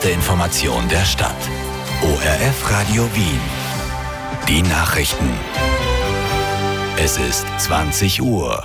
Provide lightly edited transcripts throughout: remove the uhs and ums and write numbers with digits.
Der Information der Stadt. ORF Radio Wien. Die Nachrichten. Es ist 20 Uhr.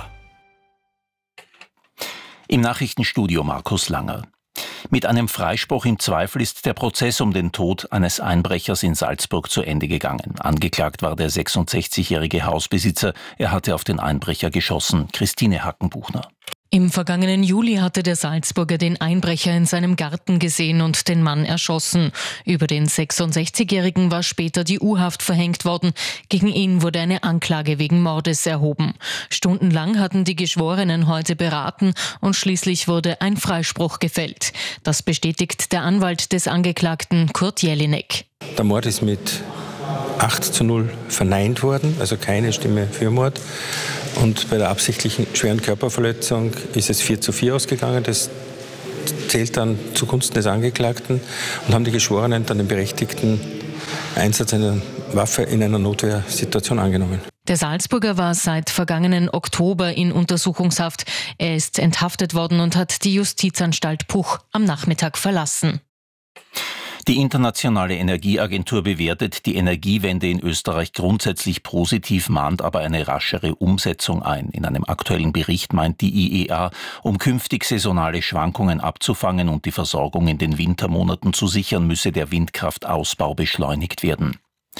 Im Nachrichtenstudio Markus Langer. Mit einem Freispruch im Zweifel ist der Prozess um den Tod eines Einbrechers in Salzburg zu Ende gegangen. Angeklagt war der 66-jährige Hausbesitzer. Er hatte auf den Einbrecher geschossen. Christine Hackenbuchner. Im vergangenen Juli hatte der Salzburger den Einbrecher in seinem Garten gesehen und den Mann erschossen. Über den 66-Jährigen war später die U-Haft verhängt worden. Gegen ihn wurde eine Anklage wegen Mordes erhoben. Stundenlang hatten die Geschworenen heute beraten und schließlich wurde ein Freispruch gefällt. Das bestätigt der Anwalt des Angeklagten, Kurt Jelinek. Der Mord ist mit 8:0 verneint worden, also keine Stimme für Mord. Und bei der absichtlichen schweren Körperverletzung ist es 4:4 ausgegangen. Das zählt dann zugunsten des Angeklagten und haben die Geschworenen dann den berechtigten Einsatz einer Waffe in einer Notwehrsituation angenommen. Der Salzburger war seit vergangenen Oktober in Untersuchungshaft. Er ist enthaftet worden und hat die Justizanstalt Puch am Nachmittag verlassen. Die Internationale Energieagentur bewertet die Energiewende in Österreich grundsätzlich positiv, mahnt aber eine raschere Umsetzung ein. In einem aktuellen Bericht meint die IEA, um künftig saisonale Schwankungen abzufangen und die Versorgung in den Wintermonaten zu sichern, müsse der Windkraftausbau beschleunigt werden.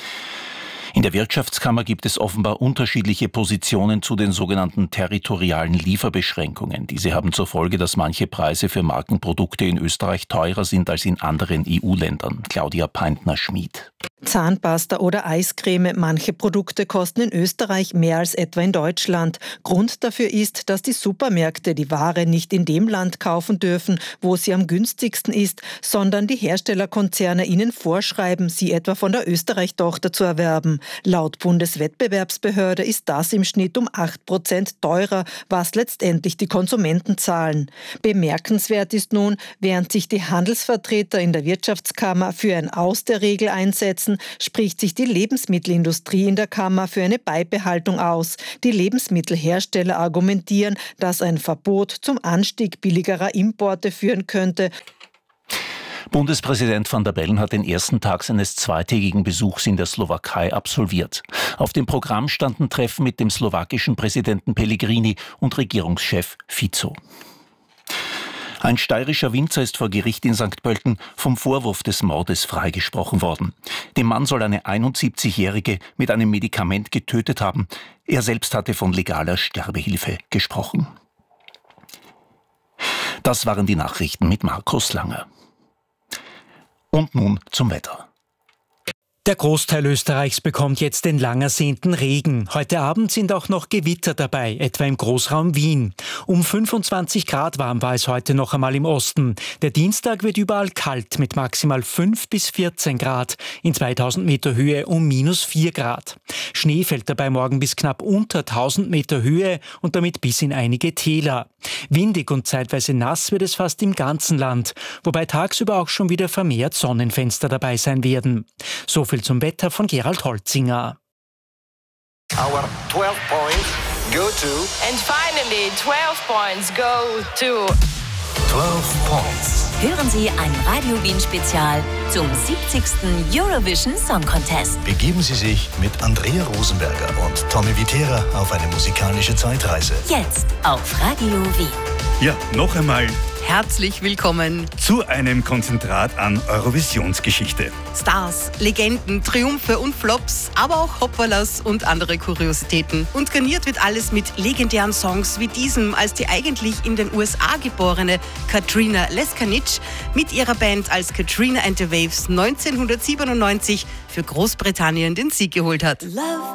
In der Wirtschaftskammer gibt es offenbar unterschiedliche Positionen zu den sogenannten territorialen Lieferbeschränkungen. Diese haben zur Folge, dass manche Preise für Markenprodukte in Österreich teurer sind als in anderen EU-Ländern. Claudia Peintner-Schmid. Zahnpasta oder Eiscreme. Manche Produkte kosten in Österreich mehr als etwa in Deutschland. Grund dafür ist, dass die Supermärkte die Ware nicht in dem Land kaufen dürfen, wo sie am günstigsten ist, sondern die Herstellerkonzerne ihnen vorschreiben, sie etwa von der Österreich-Tochter zu erwerben. Laut Bundeswettbewerbsbehörde ist das im Schnitt um 8% teurer, was letztendlich die Konsumenten zahlen. Bemerkenswert ist nun, während sich die Handelsvertreter in der Wirtschaftskammer für ein Aus der Regel einsetzen, spricht sich die Lebensmittelindustrie in der Kammer für eine Beibehaltung aus. Die Lebensmittelhersteller argumentieren, dass ein Verbot zum Anstieg billigerer Importe führen könnte. Bundespräsident Van der Bellen hat den ersten Tag seines zweitägigen Besuchs in der Slowakei absolviert. Auf dem Programm standen Treffen mit dem slowakischen Präsidenten Pellegrini und Regierungschef Fico. Ein steirischer Winzer ist vor Gericht in St. Pölten vom Vorwurf des Mordes freigesprochen worden. Dem Mann soll eine 71-Jährige mit einem Medikament getötet haben. Er selbst hatte von legaler Sterbehilfe gesprochen. Das waren die Nachrichten mit Markus Langer. Und nun zum Wetter. Der Großteil Österreichs bekommt jetzt den lang ersehnten Regen. Heute Abend sind auch noch Gewitter dabei, etwa im Großraum Wien. Um 25 Grad warm war es heute noch einmal im Osten. Der Dienstag wird überall kalt mit maximal 5 bis 14 Grad. In 2000 Meter Höhe um -4 Grad. Schnee fällt dabei morgen bis knapp unter 1000 Meter Höhe und damit bis in einige Täler. Windig und zeitweise nass wird es fast im ganzen Land, wobei tagsüber auch schon wieder vermehrt Sonnenfenster dabei sein werden. So viel zum Wetter von Gerald Holzinger. Our 12 points go to... And finally, 12 points go to... 12 Points. Hören Sie ein Radio Wien Spezial zum 70. Eurovision Song Contest. Begeben Sie sich mit Andrea Rosenberger und Tommy Vitera auf eine musikalische Zeitreise. Jetzt auf Radio Wien. Ja, noch einmal herzlich willkommen zu einem Konzentrat an Eurovisionsgeschichte. Stars, Legenden, Triumphe und Flops, aber auch Hoppalas und andere Kuriositäten. Und garniert wird alles mit legendären Songs wie diesem, als die eigentlich in den USA geborene Katrina Leskanich mit ihrer Band als Katrina and the Waves 1997 für Großbritannien den Sieg geholt hat. Love